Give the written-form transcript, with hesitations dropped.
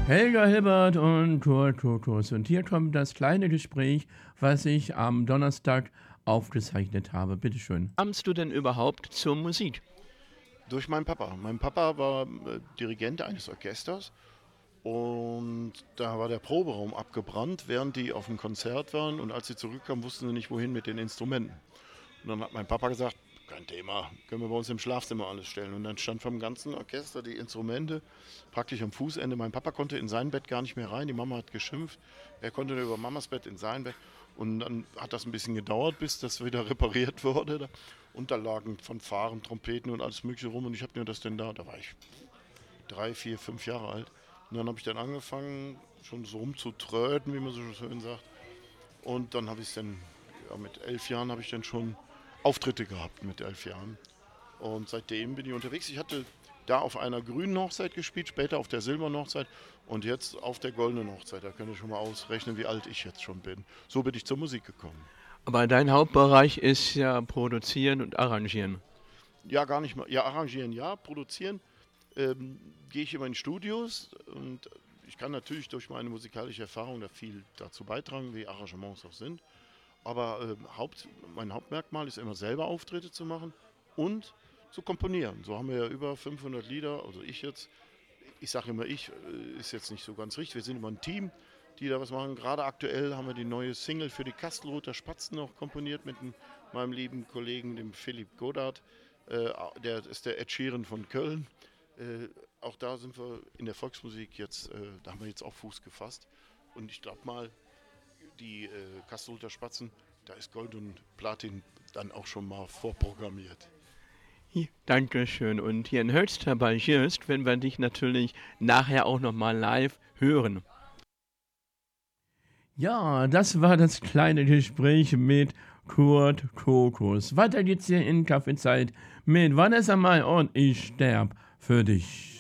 Helga Hilbert und Kurt Kokos. Und hier kommt das kleine Gespräch, was ich am Donnerstag aufgezeichnet habe. Bitteschön. Kamst du denn überhaupt zur Musik? Durch meinen Papa. Mein Papa war Dirigent eines Orchesters und da war der Proberaum abgebrannt, während die auf dem Konzert waren, und als sie zurückkamen, wussten sie nicht, wohin mit den Instrumenten. Und dann hat mein Papa gesagt, kein Thema, können wir bei uns im Schlafzimmer alles stellen. Und dann stand vom ganzen Orchester die Instrumente praktisch am Fußende. Mein Papa konnte in sein Bett gar nicht mehr rein, die Mama hat geschimpft. Er konnte nur über Mamas Bett in sein Bett. Und dann hat das ein bisschen gedauert, bis das wieder repariert wurde. Und da lagen Fanfaren, Trompeten und alles Mögliche rum. Und ich habe mir das denn da war ich 3, 4, 5 Jahre alt. Und dann habe ich dann angefangen, schon so rumzutröten, wie man so schön sagt. Und dann habe ich es dann, ja, mit 11 Jahren habe ich dann schon Auftritte gehabt, mit 11 Jahren. Und seitdem bin ich unterwegs. Ich hatte da auf einer grünen Hochzeit gespielt, später auf der silbernen Hochzeit und jetzt auf der goldenen Hochzeit. Da könnt ihr schon mal ausrechnen, wie alt ich jetzt schon bin. So bin ich zur Musik gekommen. Aber dein Hauptbereich ist ja produzieren und arrangieren. Ja, gar nicht mal. Ja, arrangieren, ja, produzieren. Gehe ich immer in Studios und ich kann natürlich durch meine musikalische Erfahrung da viel dazu beitragen, wie Arrangements auch sind. Aber mein Hauptmerkmal ist immer selber Auftritte zu machen und zu komponieren. So haben wir ja über 500 Lieder, also ich sage immer ist jetzt nicht so ganz richtig. Wir sind immer ein Team, die da was machen. Gerade aktuell haben wir die neue Single für die Kastelruther Spatzen noch komponiert mit meinem lieben Kollegen, dem Philipp Godard. Der ist der Ed Sheeran von Köln. Auch da sind wir in der Volksmusik jetzt, da haben wir jetzt auch Fuß gefasst. Und ich glaube mal, die Kastelruther Spatzen, da ist Gold und Platin dann auch schon mal vorprogrammiert. Dankeschön. Und hier in Höchster bei Just werden wir dich natürlich nachher auch nochmal live hören. Ja, das war das kleine Gespräch mit Kurt Kokos. Weiter geht's hier in Kaffeezeit mit Vanessa Mai und ich sterb für dich.